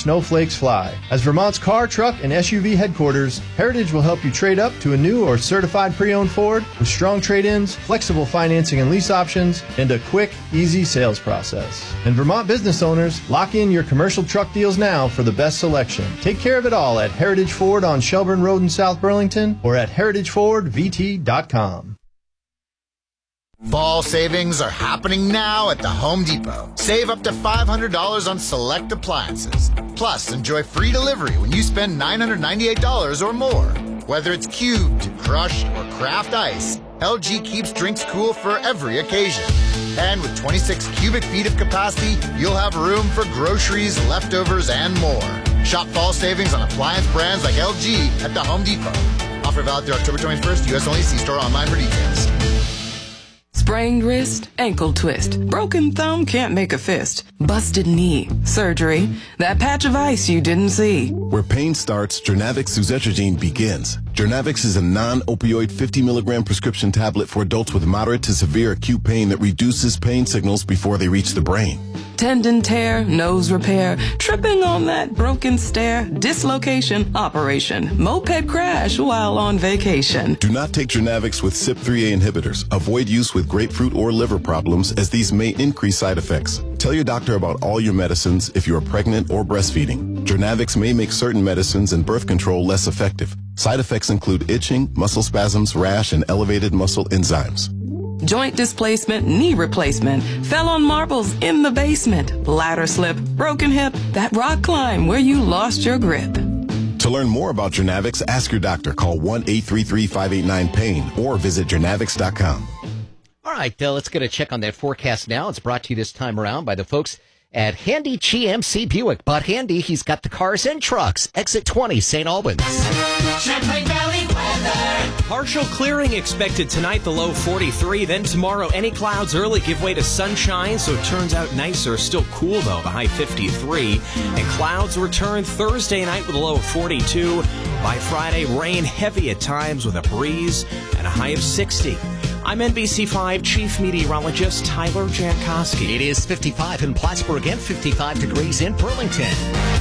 snowflakes fly. As Vermont's car, truck, and SUV headquarters, Heritage will help you trade up to a new or certified pre-owned Ford with strong trade-ins, flexible financing and lease options, and a quick, easy sales process. And Vermont business owners, lock in your commercial truck deals now for the best selection. Take care of it all at Heritage Ford on Shelburne Road in South Burlington or at heritagefordvt.com. Fall savings are happening now at the Home Depot. Save up to $500 on select appliances. Plus, enjoy free delivery when you spend $998 or more. Whether it's cubed, crushed, or craft ice, LG keeps drinks cool for every occasion. And with 26 cubic feet of capacity, you'll have room for groceries, leftovers, and more. Shop fall savings on appliance brands like LG at the Home Depot. Offer valid through October 21st. U.S. only. See store online for details. Sprained wrist, ankle twist, broken thumb can't make a fist, busted knee, surgery, that patch of ice you didn't see. Where pain starts, Jernavix suzetrigine begins. Jernavix is a non-opioid 50 milligram prescription tablet for adults with moderate to severe acute pain that reduces pain signals before they reach the brain. Tendon tear, nose repair, tripping on that broken stair, dislocation, operation, moped crash while on vacation. Do not take Jernavix with CYP3A inhibitors. Avoid use with grapefruit or liver problems, as these may increase side effects. Tell your doctor about all your medicines if you are pregnant or breastfeeding. Jernavix may make certain medicines and birth control less effective. Side effects include itching, muscle spasms, rash, and elevated muscle enzymes. Joint displacement, knee replacement, fell on marbles in the basement, ladder slip, broken hip, that rock climb where you lost your grip. To learn more about Jernavix, ask your doctor. Call 1-833-589-PAIN or visit jernavix.com. All right, let's get a check on that forecast now. It's brought to you this time around by the folks at Handy GMC Buick. But Handy, he's got the cars and trucks. Exit 20, St. Albans. Champlain Valley weather. Partial clearing expected tonight, the low 43. Then tomorrow, any clouds early give way to sunshine, so it turns out nicer. Still cool, though, the high 53. And clouds return Thursday night with a low of 42. By Friday, rain heavy at times with a breeze and a high of 60. I'm NBC5 Chief Meteorologist Tyler Jankowski. It is 55 in Plattsburgh and 55 degrees in Burlington.